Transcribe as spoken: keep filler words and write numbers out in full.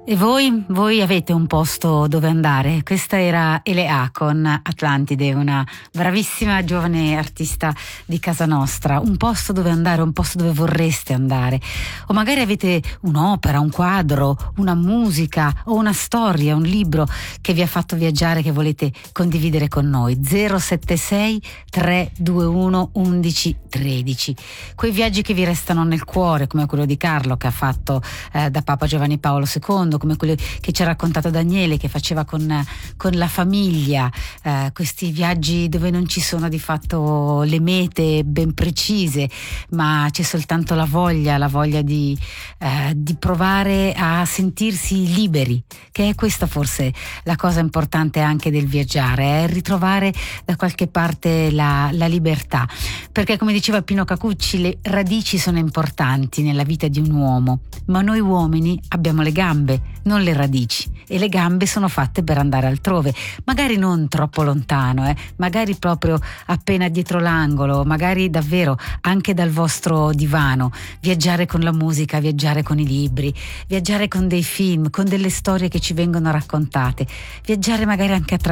E voi? Voi avete un posto dove andare? Questa era Elea con Atlantide, una bravissima giovane artista di casa nostra. Un posto dove andare, un posto dove vorreste andare. O magari avete un'opera, un quadro, una musica o una storia, un libro che vi ha fatto viaggiare, che volete condividere con noi. zero sette sei tre due uno undici tredici. Quei viaggi che vi restano nel cuore, come quello di Carlo che ha fatto eh, da Papa Giovanni Paolo secondo, come quello che ci ha raccontato Daniele, che faceva con, con la famiglia, eh, questi viaggi dove non ci sono di fatto le mete ben precise, ma c'è soltanto la voglia, la voglia di, eh, di provare a sentirsi liberi, che è questa forse la cosa importante anche del viaggiare, è ritrovare da qualche parte la, la libertà, perché come diceva Pino Cacucci, le radici sono importanti nella vita di un uomo, ma noi uomini abbiamo le gambe, non le radici, e le gambe sono fatte per andare altrove, magari non troppo lontano, eh, magari proprio appena dietro l'angolo, magari davvero anche dal vostro divano, viaggiare con la musica, viaggiare con i libri, viaggiare con dei film, con delle storie che ci vengono raccontate, viaggiare magari anche attraverso